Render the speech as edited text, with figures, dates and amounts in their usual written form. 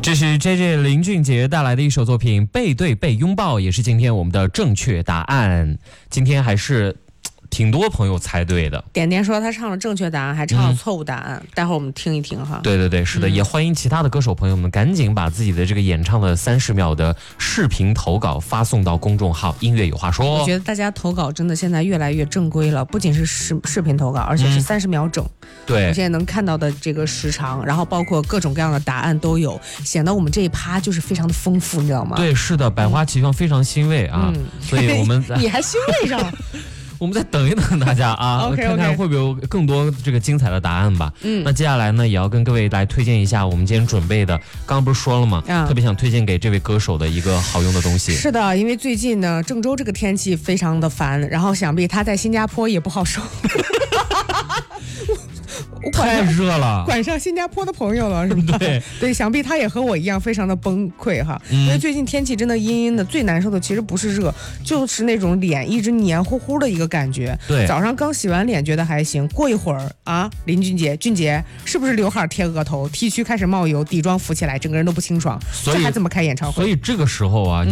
这是 JJ 林俊杰带来的一首作品《背对背拥抱》，也是今天我们的正确答案。今天还是挺多朋友猜对的。 点点说他唱了正确答案，还唱了错误答案，待会儿我们听一听哈。 对对对，是的，也欢迎其他的歌手朋友们赶紧把自己的这个演唱的30秒的视频投稿发送到公众号音乐有话说。 我觉得大家投稿真的现在越来越正规了，不仅是视频投稿，而且是30秒整。 对， 我现在能看到的这个时长，然后包括各种各样的答案都有，显得我们这一趴就是非常的丰富，你知道吗？ 对，是的，百花齐放，非常欣慰啊。所以我们你还欣慰上了。 我们再等一等大家啊 okay, 看看会不会有更多这个精彩的答案吧。那接下来呢，也要跟各位来推荐一下我们今天准备的，刚刚不是说了吗？特别想推荐给这位歌手的一个好用的东西。 是的，因为最近呢，郑州这个天气非常的烦，然后想必他在新加坡也不好受。 太热了， 管上新加坡的朋友了，是吧？对，想必他也和我一样非常的崩溃哈。因为最近天气真的阴阴的，最难受的其实不是热，就是那种脸一直黏糊糊的一个感觉。 对， 早上刚洗完脸觉得还行，过一会儿啊，林俊杰是不是刘海贴额头，T 区开始冒油，底妆浮起来，整个人都不清爽，这还怎么开演唱会？ 所以这个时候啊。